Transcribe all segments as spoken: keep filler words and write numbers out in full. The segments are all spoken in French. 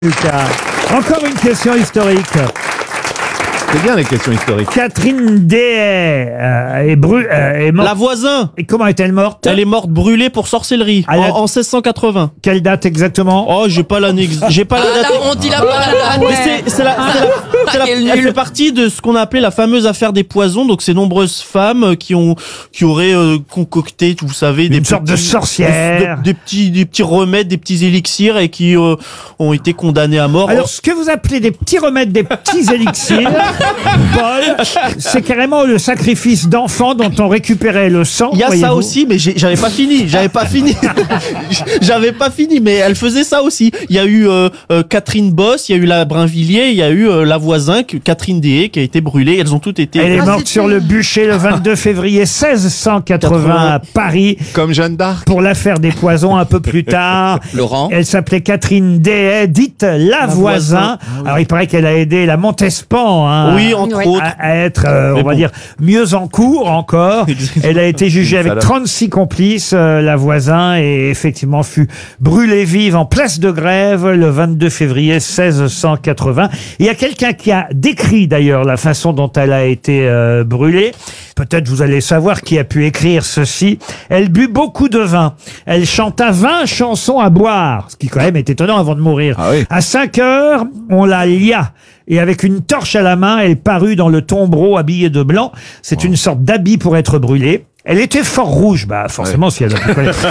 Lucas. Encore une question historique. C'est bien les questions historiques. Catherine Dehaye euh, est, bru- euh, est morte. La voisin. Et comment est-elle morte? Elle est morte brûlée pour sorcellerie Ah, en, la- en seize cent quatre-vingts. Quelle date exactement? Oh, j'ai pas l'année, ex- j'ai pas la Ah, date. là, on dit la pas la date. Mais c'est, c'est la, c'est la- c'est la- Quel elle nul. fait partie de ce qu'on a appelé la fameuse affaire des poisons. Donc, ces nombreuses femmes qui ont, qui auraient euh, concocté, vous savez, des Une sorte de petits- sorcière. des, des petits, des petits remèdes, des petits élixirs et qui euh, ont été condamnées à mort. Alors, ce que vous appelez des petits remèdes, des petits élixirs, Paul, c'est carrément le sacrifice d'enfants dont on récupérait le sang. Il y a ça voyez-vous. aussi, mais j'ai- j'avais pas fini. J'avais pas fini. J'avais pas fini, mais elle faisait ça aussi. Il y a eu euh, euh, Catherine Boss, il y a eu la Brinvilliers, il y a eu euh, la voisin, que- Catherine Dehaye, qui a été brûlée. Elles ont toutes été. Elle est Ah, morte c'était- sur le bûcher le vingt-deux février seize cent quatre-vingts à Paris Comme Jeanne d'Arc. pour l'affaire des poisons un peu plus tard. Laurent. Elle s'appelait Catherine Dehaye, dite la, voisin. voisin. Alors il paraît qu'elle a aidé la Montespan hein, Oui, entre Oui. autres. à, à être, euh, on Mais va bon. dire, mieux en cours encore. Exactement. Elle a été jugée avec Salope. trente-six complices, euh, la voisin, et effectivement fut brûlée vive en place de grève le vingt-deux février seize cent quatre-vingts. Il y a quelqu'un qui a décrit d'ailleurs la façon dont elle a été euh, brûlée. Peut-être vous allez savoir qui a pu écrire ceci. Elle but beaucoup de vin. Elle chanta vingt chansons à boire, ce qui quand même est étonnant avant de mourir. Ah oui. À cinq heures, on la lia. Et avec une torche à la main, elle parut dans le tombereau habillée de blanc. C'est une sorte d'habit pour être brûlée. Elle était fort rouge, bah forcément si elle a pu connaître.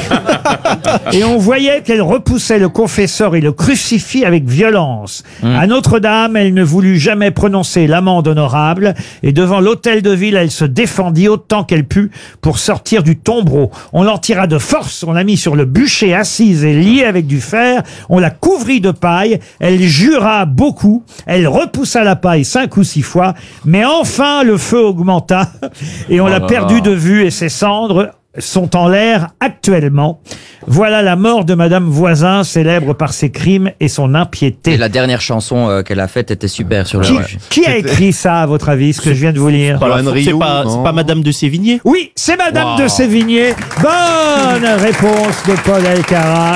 Et on voyait qu'elle repoussait le confesseur et le crucifix avec violence. À Notre-Dame, elle ne voulut jamais prononcer l'amende honorable, et devant l'hôtel de ville, elle se défendit autant qu'elle put pour sortir du tombereau. On l'en tira de force, on l'a mis sur le bûcher assise et liée avec du fer, on la couvrit de paille, elle jura beaucoup, elle repoussa la paille cinq ou six fois, mais enfin le feu augmenta, et on l'a perdu de vue, et ses cendres sont en l'air actuellement. Voilà la mort de Madame Voisin, célèbre par ses crimes et son impiété. Et la dernière chanson euh, qu'elle a faite était super sur le. Qui, qui a écrit ça, à votre avis, ce que je viens de vous lire? Voilà, Johan c'est Rioux, pas, non. c'est pas Madame de Sévigné. Oui, c'est Madame Wow. de Sévigné. Bonne réponse de Paul Elkarat.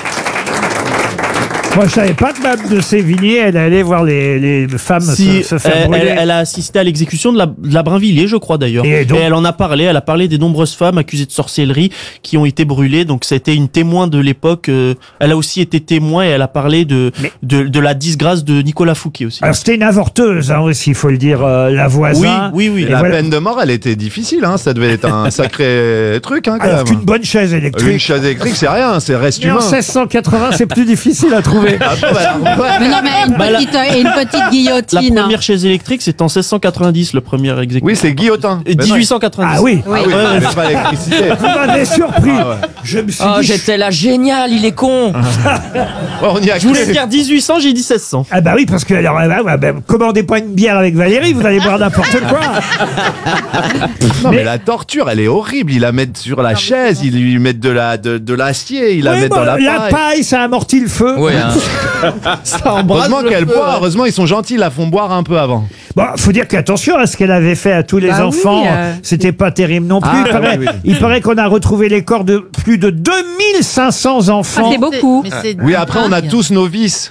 Moi, je savais pas que Madame de Sévigné, elle allait voir les, les femmes Si, se, se faire elle, brûler. elle- elle a assisté à l'exécution de la, de la Brinvilliers, je crois d'ailleurs. Et Et, donc- elle en a parlé. Elle a parlé des nombreuses femmes accusées de sorcellerie qui ont été brûlées. Donc, c'était une témoin de l'époque. euh, elle a aussi été témoin et elle a parlé de Mais- de, de la disgrâce de Nicolas Fouquet aussi. Alors, c'était une avorteuse, hein, aussi, il faut le dire, euh, la oui, Voisin. oui, oui. Et La voilà. peine de mort, elle était difficile, hein. Ça devait être un sacré truc, hein, quand Alors même. qu'une bonne chaise Une électrique. chaise électrique, c'est rien, c'est reste Mais en humain. seize cent quatre-vingts, c'est plus difficile à trouver. Ah, bah, ouais. Mais non, mais une Bah, la- petite, et une petite La guillotine. hein. première chaise électrique, c'est en seize cent quatre-vingt-dix, le premier exécution. Oui, c'est Guillotin. Et Mais dix-huit cent quatre-vingt-dix. Ah oui, Oui. non. Ah oui, Ouais, mais pas l'électricité. vous m'avez surpris. Ah ouais. Je me suis Oh, dit... j'étais là, génial, il est con. Ouais, on y a Je voulais cru. dire dix-huit cents, j'ai dit seize cents. Ah bah oui, parce que alors, ah bah, bah, commandez pas une bière avec Valérie, vous allez boire n'importe quoi. Non, mais... Mais- la torture, elle est horrible. Ils la mettent sur la chaise, ils lui mettent de la de, de l'acier, ils la Oui, mettent bon, dans la paille. paille, ça amortit le feu. Ouais, hein. Ça embrasse Heureusement le qu'elle feu, boit, ouais. heureusement ils sont gentils, ils la font boire un peu avant. Bon, faut dire qu'attention à ce qu'elle avait fait à tous les Bah oui, enfants, euh, c'était pas terrible non plus. Ah, il paraît, oui, oui. il paraît qu'on a retrouvé les corps de plus de deux mille cinq cents Ah, enfants. c'est beaucoup. Mais c'est Oui, après on a dingue. tous nos vices.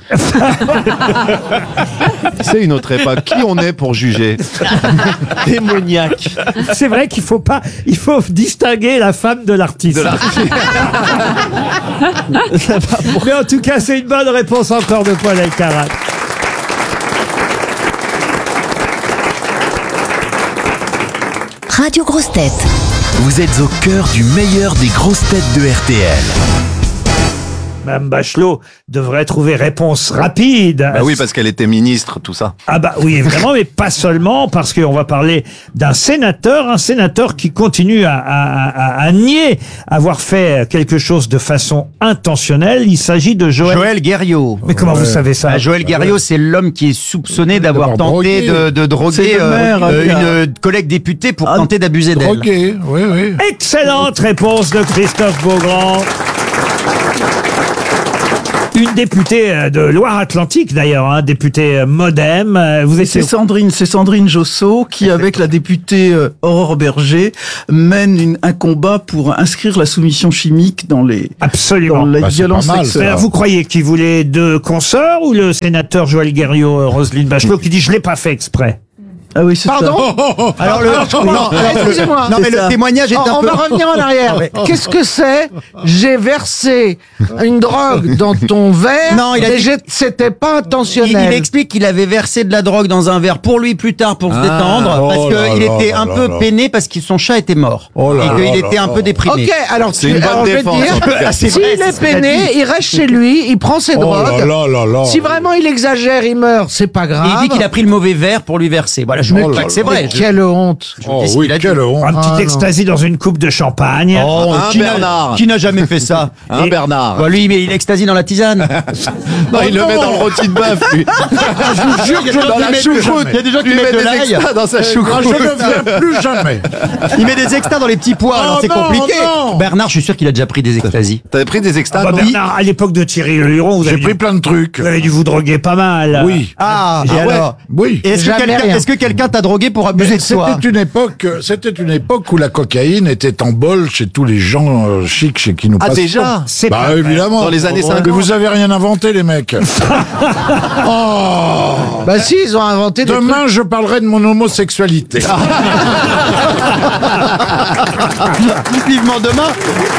C'est une autre époque. Qui on est pour juger? Démoniaque. C'est vrai qu'il faut pas, il faut distinguer la femme de l'artiste. De la- Mais en tout cas, c'est une bonne réponse encore de Paul Elkarat. Radio Grosses Têtes. Vous êtes au cœur du meilleur des grosses têtes de R T L. Mme Bachelot devrait trouver réponse rapide. Bah oui, parce qu'elle était ministre, tout ça. Ah bah oui, évidemment, mais pas seulement, parce qu'on va parler d'un sénateur, un sénateur qui continue à, à, à, à nier avoir fait quelque chose de façon intentionnelle. Il s'agit de Joël... Joël Guerriot. Mais comment vous savez ça? Ah, Joël Guerriot, c'est l'homme qui est soupçonné d'avoir tenté de, de C'est droguer le euh, maire, euh, hein, une euh, collègue députée pour tenter d'abuser d'elle. Drogué, oui, oui. Excellente réponse de Christophe Beaugrand. Une députée euh, de Loire-Atlantique, d'ailleurs, hein, députée euh, MoDem. Euh, Vous C'est étiez... Sandrine, c'est Sandrine Josso qui, avec la députée euh, Aurore Berger, mène une- un combat pour inscrire la soumission chimique dans les Absolument. dans les Bah, c'est violences pas mal, sexuelles. Alors, vous croyez qu'il voulait deux consoeurs ou le sénateur Joël Guerriot, euh, Roselyne Bachelot, qui dit je l'ai pas fait exprès? Ah oui, c'est Pardon ça. Alors le, non, Excusez-moi. non mais C'est le ça. témoignage est On, un on peu. va revenir en arrière. Qu'est-ce que c'est? J'ai versé une drogue dans ton verre, Non, il a mais dit- j'ai- c'était pas Il, intentionnel. il explique qu'il avait versé de la drogue dans un verre pour lui plus tard pour se Ah. détendre Oh parce là qu'il là était là un là peu là. peiné parce que son chat était mort Oh là et là qu'il là était un là. peu déprimé. Ok, alors, C'est tu- une bonne alors je vais te défense, en tout cas. dire, C'est s'il vrai, est c'est ce qu'il a peiné, dit. il reste chez lui, il prend ses Oh drogues. là là là là. Si vraiment il exagère, il meurt, c'est pas Et grave. il dit qu'il a pris le mauvais verre pour lui verser. Voilà, je Mais ne dis oh pas là que c'est là. vrai. Mais Je- quelle honte. Oh dis ce oui, qu'il a dit. quelle honte. Un petit Ah, non. ecstasy dans une coupe de champagne. Oh, Un qui n'a- Bernard. Qui n'a jamais fait ça? Hein, Et- Bernard? Bah, lui, il met il extasie dans la tisane. Non, il le met dans le rôti de bœuf, lui. Je vous jure que je Dans ne la le fais choucroute. jamais. Il y a des gens qui Il met mettent de des l'ail. extras dans sa Ah, choucroute. je ne viens plus jamais. Il met des extas dans les petits pois, alors Oh c'est non, compliqué. non. Bernard, je suis sûr qu'il a déjà pris des extasies. T'avais pris des extras? Ah bah, non Bernard, à l'époque de Thierry Le Luron, vous J'ai avez, pris dû, plein de trucs. vous avez dû vous droguer pas mal. Oui. Ah, et Ah ouais. alors Oui. Et Est-ce que Jamais quelqu'un rien. est-ce que quelqu'un t'a drogué pour abuser de toi? C'était une époque, euh, c'était une époque où la cocaïne était en bol chez tous les gens euh, chics chez qui nous Ah, passons. déjà? C'est Bah pas vrai. évidemment. Dans les années Mais cinquante. vous avez rien inventé les mecs. Oh. Bah si, ils ont inventé des trucs. Demain je parlerai de mon homosexualité. Vivement demain.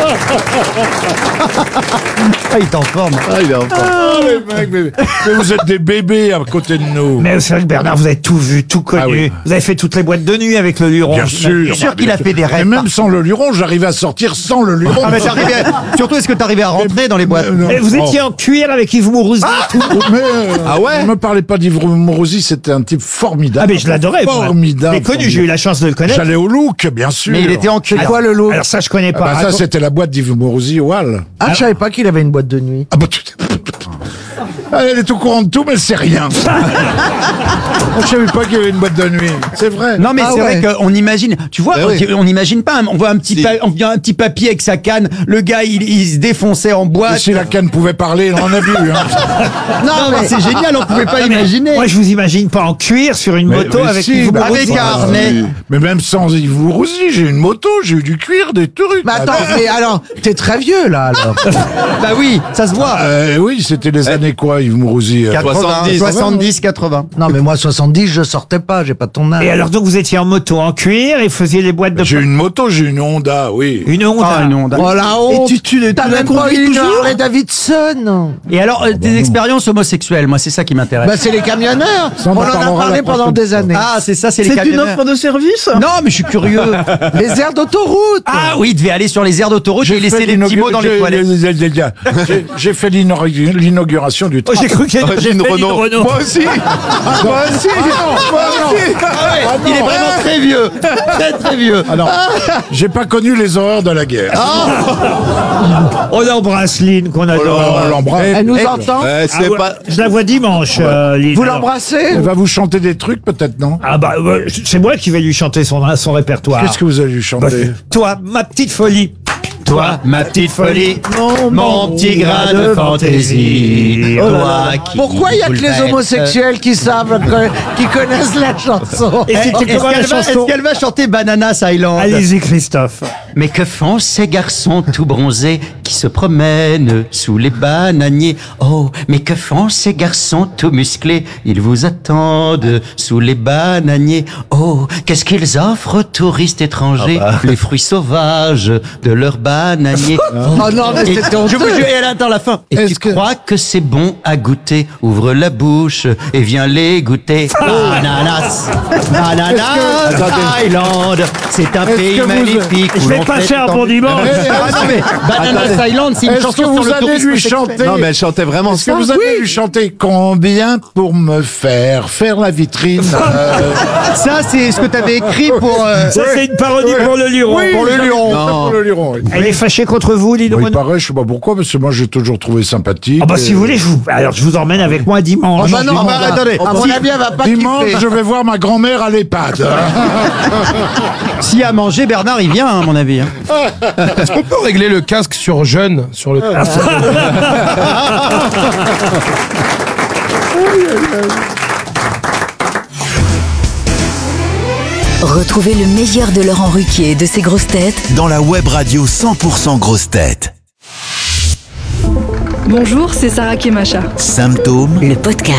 Ah, il est en forme. Ah, il est en forme. Ah, les mecs, mais, mais vous êtes des bébés à côté de nous. Mais c'est vrai que Bernard, vous avez tout vu, tout connu. Ah oui. Vous avez fait toutes les boîtes de nuit avec le Luron. Bien j'imagine. sûr. sûr qu'il a fait des rêves Et même sans le luron, j'arrivais à sortir sans le luron. Ah, mais t'arrivais à- Surtout, est-ce que t'arrivais à rentrer dans les boîtes? Euh, non. Et vous étiez en cuir avec Yves Mourouzi et tout. Mais euh, Ah ouais? Ne me parlez pas d'Yves Morosi, c'était un type formidable. Ah mais je l'adorais. moi. Formidable. J'ai connu, j'ai eu la chance de le connaître. J'allais au Look, bien sûr. Mais il était en cuir. C'est quoi le lot? Alors ça, je connais Ah pas. bah, ça, Raconte- c'était la boîte d'Yves Morosi au Hall. Ah, je savais pas qu'il avait une boîte de nuit. Ah bah tu... Ah, elle est au courant de tout, mais elle sait rien. Je savais pas qu'il y avait une boîte de nuit. C'est vrai. Non mais Ah c'est ouais. vrai qu'on imagine, tu vois, Eh on, oui. on n'imagine pas, on voit un petit, Si. pa- on voit un petit papier avec sa canne, le gars il, il se défonçait en Et boîte. si la canne pouvait parler, on en a vu. Hein. Non, mais c'est génial, on pouvait pas Ah, mais imaginer. Moi, je vous imagine pas en cuir sur une Mais- moto mais avec si, Yves bah, Mourouzi. avec un harnais. Mais même sans Yves Morosi, j'ai une moto, j'ai eu du cuir, des trucs. Mais attends, mais alors, t'es très vieux là alors. Bah oui, ça se voit. Euh, oui, c'était les années quoi, Yves Morosi euh, soixante-dix. soixante-dix, quatre-vingts. Non mais moi soixante-dix, je sortais pas, j'ai pas ton âge. Et alors donc vous étiez en moto en cuir et faisiez les boîtes de J'ai une moto, j'ai une Honda, oui. une Honda. Ah non, d'accord. Oh la honte. Et tu, tu, tu T'as l'as même pas conduit eu une toujours Harley Davidson. Et alors, euh, tes expériences homosexuelles, moi c'est ça qui m'intéresse. Bah c'est les camionneurs. Ça, on On en en a parlera parlé la pendant prochaine des années. Ah, c'est ça, c'est les C'est une camionneurs. offre de service? Non, mais je suis curieux. Les aires d'autoroute. Ah oui, il devait aller sur les aires d'autoroute et laisser fait des petits l'inaugu- mots dans les j'ai- toilettes. j'ai- J'ai fait l'inaugu- l'inauguration du Oh, train. j'ai cru qu'il y Oh, avait j'ai une fait Renault. Moi aussi. Moi aussi. Moi aussi. Ah ouais, il est vraiment très vieux. Très très vieux. Alors, j'ai pas connu les horreurs de la guerre. On embrasse Lynn qu'on adore. On l'embrasse. Elle nous Elle entend. Euh, Ah c'est ouais, pas. Je la vois dimanche, euh, Lynn. Vous Alors- l'embrassez. va vous chanter des trucs, peut-être, non? Ah bah ouais, c'est moi qui vais lui chanter son, son répertoire. Qu'est-ce que vous allez lui Bah, chanter? Toi, ma petite folie. Toi, ma petite folie, Mon, mon petit grain de fantaisie. Oh là Toi là. qui Pourquoi il y a que les bouleverse. homosexuels qui savent, qui connaissent la chanson? Et Eh, c'était Est-ce comment la qu'elle va, chanson est-ce qu'elle va chanter Bananas Island? Allez-y, Christophe. Mais que font ces garçons tout bronzés qui se promènent sous les bananiers? Oh, mais que font ces garçons tout musclés? Ils vous attendent sous les bananiers. Oh, qu'est-ce qu'ils offrent aux touristes étrangers? Les fruits sauvages de leurs bananiers. Oh non, mais Et c'était je vous honteux. jure, et elle attend la fin. Et tu Est-ce que- crois que c'est bon à goûter? Ouvre la bouche et viens les goûter. Ananas, Ananas Island, c'est un est-ce pays que vous- magnifique. Je où vais l'on passer fait un tant- bon dimanche. Ah non, mais Bananas Island, c'est une Est-ce chanson que sur vous le allez tourisme lui sexuel. chanter? Non, mais elle chantait vraiment Est-ce que ça. vous allez lui chanter combien pour me faire faire la vitrine? euh, Ça, c'est ce que t'avais écrit pour... euh, Ça, c'est une parodie pour le Luron. Oui, Pour le j'avais Luron. dit ça pour le Luron, oui. Elle est fâchée contre vous, Lynn Bon, il Renaud. paraît, je sais pas pourquoi, parce que moi j'ai toujours trouvé sympathique. Ah bah Et- si vous voulez, je vous, alors je vous emmène avec moi dimanche. Oh bah non, dimanche. bah, attendez. à mon avis, elle va pas Dimanche, kiffer. je vais voir ma grand-mère à l'EHPAD. S'il a mangé, Bernard, il vient, hein, à mon avis. hein. Est-ce qu'on peut régler le casque sur jeune sur le Retrouvez le meilleur de Laurent Ruquier et de ses grosses têtes dans la web radio cent pour cent grosses têtes. Bonjour, c'est Sarah Kemacha. Symptômes, le podcast.